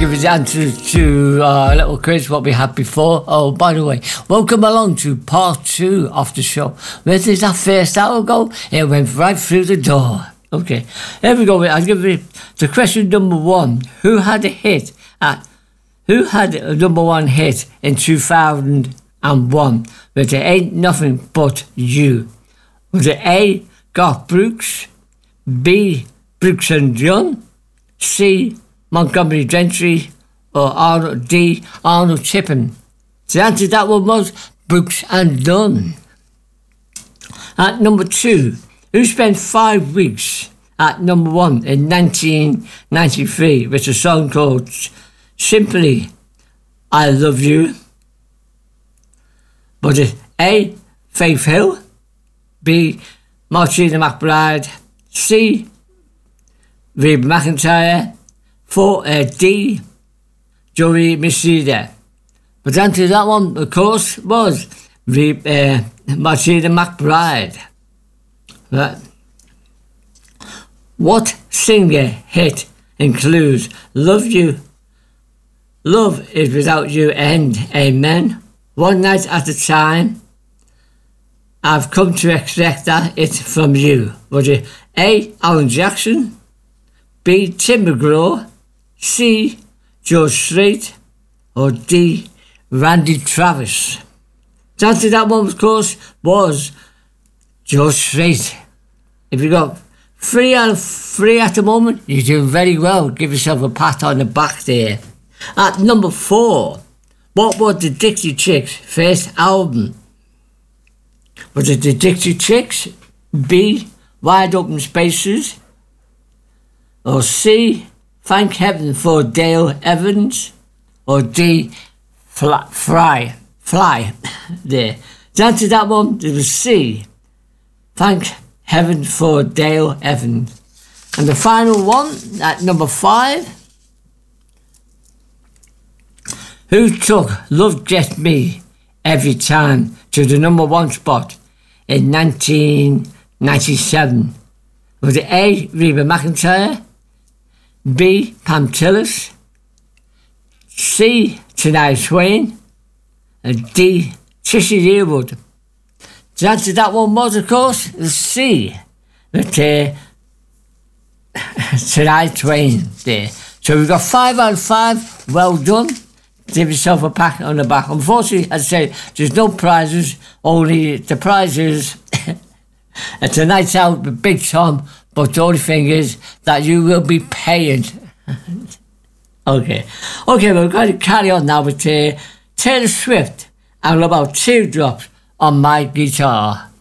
give you the answer to a little quiz what we had before. Oh, by the way, welcome along to part 2 of the show. Where did that first hour go? It went right through the door. Okay, here we go. I'll give you the question number 1. Who had a number 1 hit in 2001 with It Ain't Nothing But You? Was it A, Garth Brooks, B, Brooks and Dunn, C, Montgomery Gentry, or Arnold Chippen? The answer to that one was Brooks and Dunn. At number 2, who spent 5 weeks at number 1 in 1993 with a song called Simply I Love You? Was it A, Faith Hill, B, Martina McBride, C, Reba McEntire, D, Joey Messina? But the answer to that one, of course, was Martina McBride. Right. What singer hit includes Love You, Love Is Without You, and Amen, One Night at a Time, I've Come to Expect That It From You? Was it A, Alan Jackson, B, Tim McGraw, C, George Strait, or D, Randy Travis? The answer to that one, of course, was George Strait. If you got 3 out of 3 at the moment, you're doing very well. Give yourself a pat on the back there. At number 4, what was the Dixie Chicks' first album? Was it the Dixie Chicks, B, Wide Open Spaces, or C, Thank Heaven for Dale Evans, or D, Fly there? The answer to that one was C, Thank Heaven for Dale Evans. And the final one, at number 5, who took Love Gets Me Every Time to the number 1 spot in 1997? Was it A, Reba McEntire, B, Pam Tillis, C, Shania Twain, and D, Trisha Yearwood? The answer to that one was, of course, C, with Shania Twain there. So we've got 5 out of 5. Well done. Give yourself a pat on the back. Unfortunately, as I say, there's no prizes. Only the prizes. It's a night out with Big Tom, but the only thing is that you will be paying. Okay, we're going to carry on now with Taylor Swift and about Teardrops on My Guitar.